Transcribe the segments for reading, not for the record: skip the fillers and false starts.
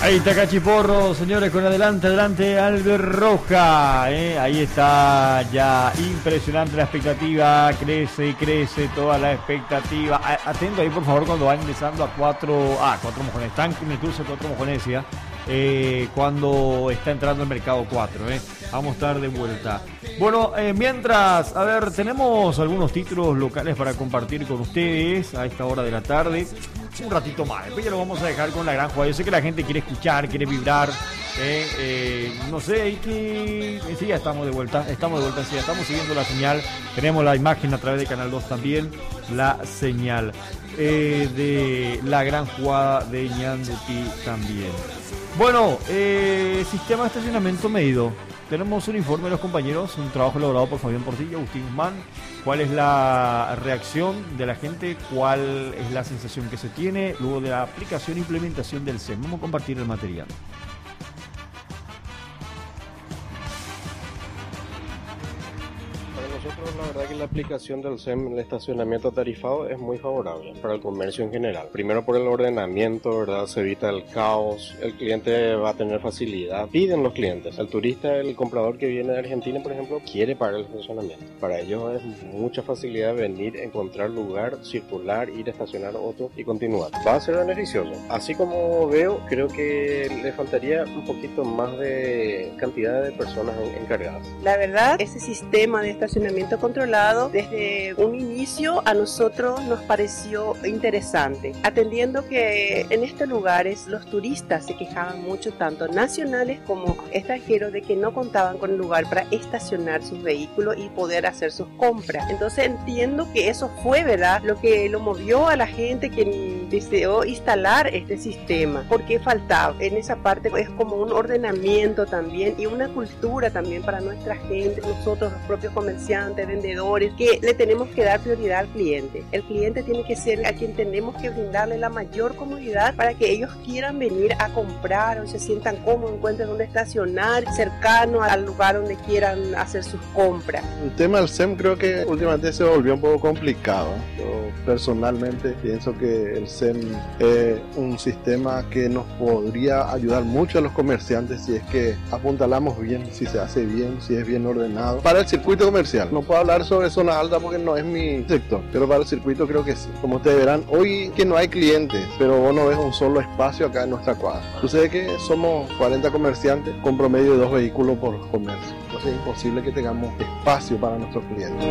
Ahí está Cachiporro, señores, con adelante Albert Roja, ahí está ya impresionante la expectativa, crece y crece toda la expectativa. Atento ahí por favor cuando va ingresando a cuatro mojones, están en el cruce Cuatro Mojonesia, cuando está entrando al mercado 4, vamos a estar de vuelta. Bueno, mientras, a ver, tenemos algunos títulos locales para compartir con ustedes a esta hora de la tarde. Un ratito más, después ya lo vamos a dejar con la gran jugada. Yo sé que la gente quiere escuchar, quiere vibrar, no sé, y que sí, ya estamos de vuelta, sí, ya estamos siguiendo la señal, tenemos la imagen a través de Canal 2 también, la señal de la gran jugada de Ñandutí también. Bueno, sistema de estacionamiento medido. Tenemos un informe de los compañeros, un trabajo elaborado por Fabián Portilla, Agustín Guzmán. ¿Cuál es la reacción de la gente? ¿Cuál es la sensación que se tiene luego de la aplicación e implementación del SEM? Vamos a compartir el material. Nosotros la verdad que la aplicación del SEM, el estacionamiento tarifado, es muy favorable para el comercio en general. Primero por el ordenamiento, ¿verdad? Se evita el caos, el cliente va a tener facilidad. Piden los clientes. El turista, el comprador que viene de Argentina, por ejemplo, quiere pagar el estacionamiento. Para ellos es mucha facilidad venir, encontrar lugar, circular, ir a estacionar otro y continuar. Va a ser beneficioso. Así como veo, creo que le faltaría un poquito más de cantidad de personas encargadas. La verdad, ese sistema de estacionamiento controlado desde un inicio a nosotros nos pareció interesante, atendiendo que en estos lugares los turistas se quejaban mucho, tanto nacionales como extranjeros, de que no contaban con el lugar para estacionar sus vehículos y poder hacer sus compras. Entonces entiendo que eso fue, ¿verdad?, lo que lo movió a la gente que deseó instalar este sistema, porque faltaba en esa parte. Es como un ordenamiento también y una cultura también para nuestra gente, nosotros los propios comerciantes, vendedores, que le tenemos que dar prioridad al cliente. El cliente tiene que ser a quien tenemos que brindarle la mayor comodidad para que ellos quieran venir a comprar o se sientan cómodos, encuentren donde estacionar, cercano al lugar donde quieran hacer sus compras. El tema del SEM creo que últimamente se volvió un poco complicado. Yo personalmente pienso que el SEM es un sistema que nos podría ayudar mucho a los comerciantes si es que apuntalamos bien, si se hace bien, si es bien ordenado. Para el circuito comercial, no puedo hablar sobre zona alta porque no es mi sector, pero para el circuito creo que sí. Como ustedes verán, hoy que no hay clientes, pero vos no ves un solo espacio acá en nuestra cuadra. Sucede que somos 40 comerciantes con promedio de 2 vehículos por comercio. Entonces es imposible que tengamos espacio para nuestros clientes.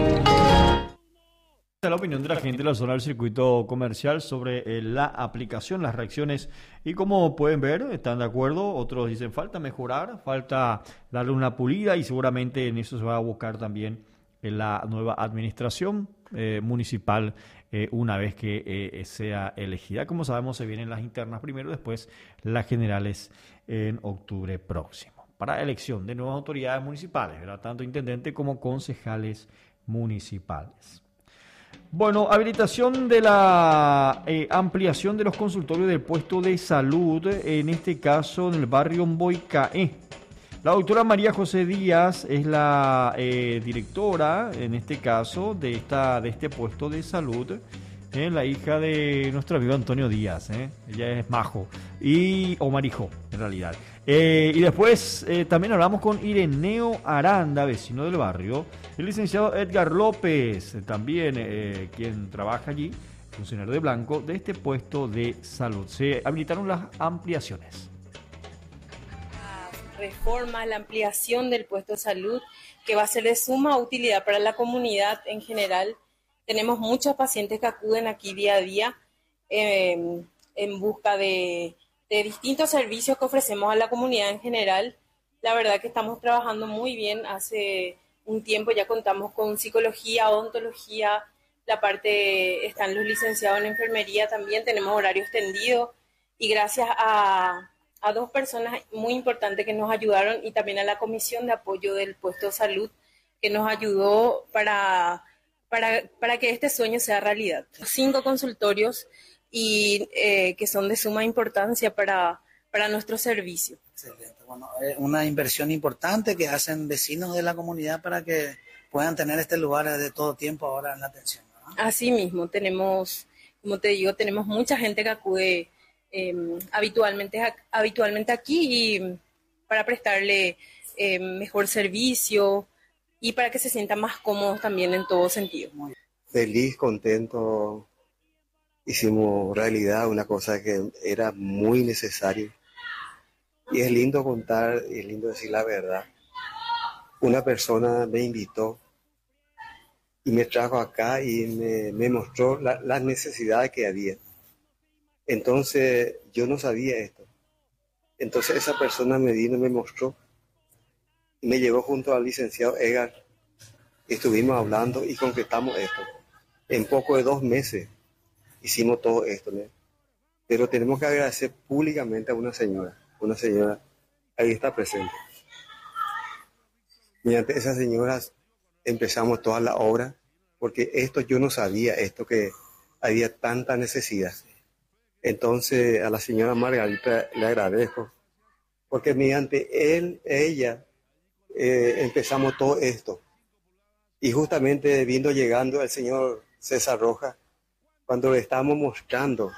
La opinión de la gente de la zona del circuito comercial sobre la aplicación, las reacciones, y como pueden ver, están de acuerdo. Otros dicen falta mejorar, falta darle una pulida, y seguramente en eso se va a buscar también en la nueva administración municipal una vez que sea elegida. Como sabemos, se vienen las internas primero, después las generales en octubre próximo, para elección de nuevas autoridades municipales, ¿verdad?, tanto intendente como concejales municipales. Bueno, habilitación de la ampliación de los consultorios del puesto de salud, en este caso en el barrio Mboicaé. La doctora María José Díaz es la directora, en este caso, de este puesto de salud, la hija de nuestro amigo Antonio Díaz, ella es Majo, o Marijo, en realidad. Y después también hablamos con Ireneo Aranda, vecino del barrio, el licenciado Edgar López, también quien trabaja allí, funcionario de blanco, de este puesto de salud. Se habilitaron las ampliaciones. Reforma, la ampliación del puesto de salud, que va a ser de suma utilidad para la comunidad en general. Tenemos muchos pacientes que acuden aquí día a día en busca de distintos servicios que ofrecemos a la comunidad en general. La verdad que estamos trabajando muy bien. Hace un tiempo ya contamos con psicología, odontología, están los licenciados en enfermería también, tenemos horario extendido, y gracias a 2 personas muy importantes que nos ayudaron, y también a la comisión de apoyo del puesto de salud que nos ayudó para que este sueño sea realidad. 5 consultorios y que son de suma importancia para nuestro servicio. Excelente. Bueno, es una inversión importante que hacen vecinos de la comunidad para que puedan tener este lugar de todo tiempo ahora en la atención, ¿no? Así mismo, tenemos, como te digo, tenemos mucha gente que acude habitualmente aquí y para prestarle mejor servicio y para que se sientan más cómodos también en todo sentido. Feliz, contento, hicimos realidad una cosa que era muy necesaria. Y es lindo contar, y es lindo decir la verdad. Una persona me invitó y me trajo acá y me mostró las necesidades que había. Entonces yo no sabía esto. Entonces esa persona me vino y me mostró. Y me llevó junto al licenciado Edgar. Estuvimos hablando y concretamos esto. En poco de 2 meses hicimos todo esto, ¿no? Pero tenemos que agradecer públicamente a una señora, ahí está presente. Mediante esas señoras empezamos toda la obra, porque esto yo no sabía, esto que había tanta necesidad. Entonces a la señora Margarita le agradezco, porque mediante ella empezamos todo esto. Y justamente llegando el señor César Rojas, cuando le estábamos mostrando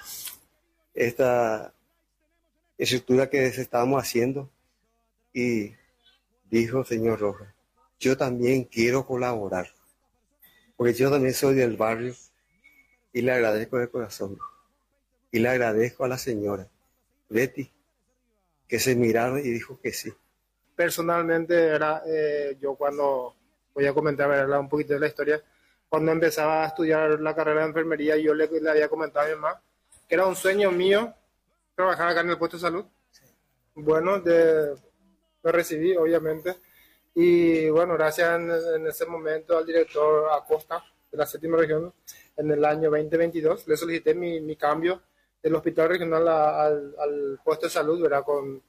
esta estructura que estábamos haciendo, y dijo: señor Rojas, yo también quiero colaborar, porque yo también soy del barrio, y le agradezco de corazón. Y le agradezco a la señora Betty, que se miraron y dijo que sí. Personalmente, yo cuando voy a comentar un poquito de la historia, cuando empezaba a estudiar la carrera de enfermería, yo le había comentado a mi mamá que era un sueño mío trabajar acá en el puesto de salud. Bueno, lo recibí, obviamente, y bueno, gracias en ese momento al director Acosta de la 7ª región, en el año 2022, le solicité mi cambio del hospital regional al puesto de salud, ¿verdad?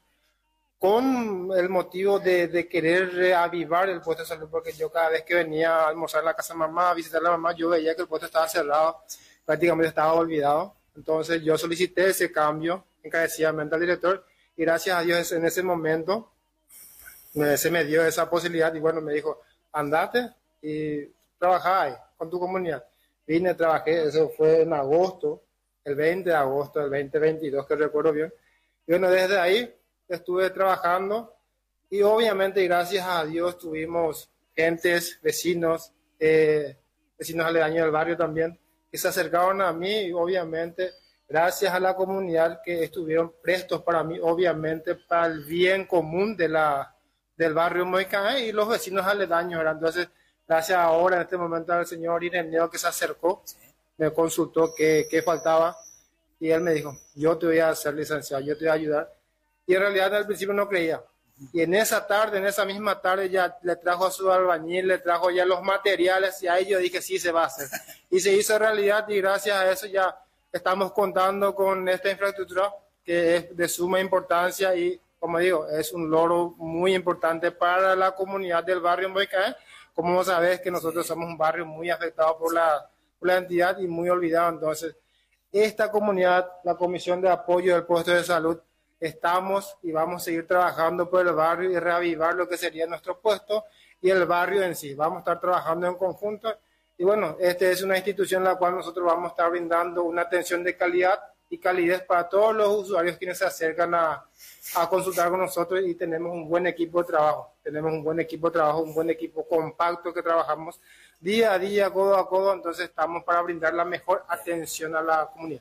Con el motivo de querer reavivar el puesto de salud, porque yo cada vez que venía a almorzar en la casa de mamá, a visitar a la mamá, yo veía que el puesto estaba cerrado, prácticamente estaba olvidado. Entonces yo solicité ese cambio encarecidamente al director, y gracias a Dios en ese momento se me dio esa posibilidad, y bueno, me dijo: andate y trabajá ahí con tu comunidad. Vine, trabajé, eso fue en agosto, el 20 de agosto del 2022, que recuerdo bien. Y bueno, desde ahí estuve trabajando, y obviamente gracias a Dios tuvimos gentes, vecinos aledaños del barrio también, que se acercaron a mí, y obviamente gracias a la comunidad que estuvieron prestos para mí, obviamente para el bien común del barrio Moicán y los vecinos aledaños, ¿verdad? Entonces, gracias ahora en este momento al señor Ireneo, que se acercó, me consultó qué faltaba, y él me dijo: yo te voy a hacer licenciado, yo te voy a ayudar. Y en realidad al principio no creía. Y en esa misma tarde ya le trajo a su albañil, le trajo ya los materiales, y ahí yo dije: sí, se va a hacer. Y se hizo realidad, y gracias a eso ya estamos contando con esta infraestructura que es de suma importancia, y como digo, es un logro muy importante para la comunidad del barrio Moicán. Como vos sabés que nosotros somos un barrio muy afectado por la entidad y muy olvidado. Entonces, esta comunidad, la Comisión de Apoyo del Puesto de Salud, estamos y vamos a seguir trabajando por el barrio y reavivar lo que sería nuestro puesto y el barrio en sí. Vamos a estar trabajando en conjunto, y bueno, esta es una institución en la cual nosotros vamos a estar brindando una atención de calidad y calidez para todos los usuarios quienes se acercan a consultar con nosotros, y tenemos un buen equipo de trabajo, un buen equipo compacto que trabajamos día a día, codo a codo. Entonces estamos para brindar la mejor atención a la comunidad.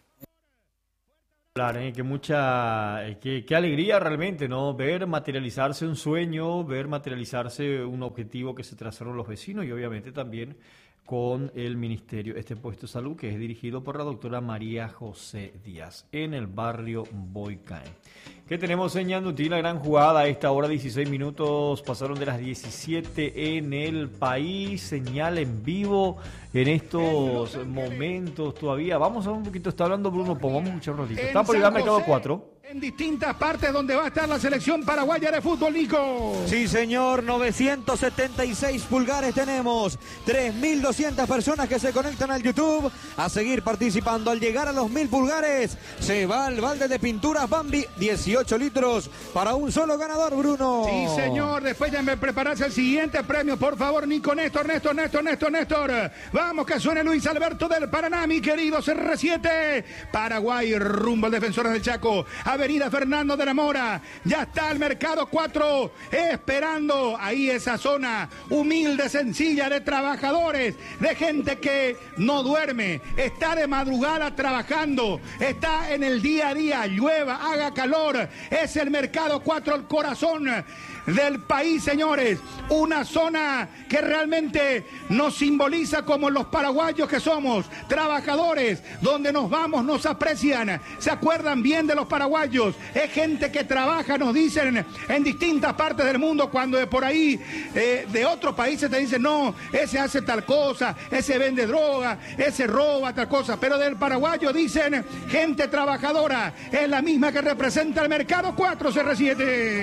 Claro, qué alegría realmente, ¿no? Ver materializarse un sueño, ver materializarse un objetivo que se trazaron los vecinos, y obviamente también con el ministerio, este puesto de salud que es dirigido por la doctora María José Díaz en el barrio Boicán. ¿Qué tenemos en Ñandutí? La gran jugada a esta hora, 16 minutos, pasaron de las 17 en el país, señal en vivo en estos momentos todavía. Vamos a un poquito, está hablando Bruno Pon, vamos a escuchar un ratito. Está por llegar Mercado 4. En distintas partes donde va a estar la selección paraguaya de fútbol, Nico. Sí, señor, 976 pulgares tenemos, 3.200 personas que se conectan al YouTube a seguir participando. Al llegar a los 1.000 pulgares, se va al balde de pinturas Bambi, 18 litros para un solo ganador, Bruno. Sí, señor, después ya me prepararse el siguiente premio, por favor, Nico. Néstor. Vamos, que suene Luis Alberto del Paraná, mi querido CR7. Paraguay, rumbo al Defensores del Chaco. Avenida Fernando de la Mora, ya está el Mercado 4 esperando ahí esa zona humilde, sencilla, de trabajadores, de gente que no duerme, está de madrugada trabajando, está en el día a día, llueva, haga calor, es el Mercado 4, el corazón del país, señores, una zona que realmente nos simboliza como los paraguayos que somos, trabajadores, donde nos vamos, nos aprecian, se acuerdan bien de los paraguayos, es gente que trabaja, nos dicen en distintas partes del mundo, cuando de por ahí, de otros países te dicen, no, ese hace tal cosa, ese vende droga, ese roba tal cosa, pero del paraguayo dicen, gente trabajadora, es la misma que representa el Mercado 4 CR7.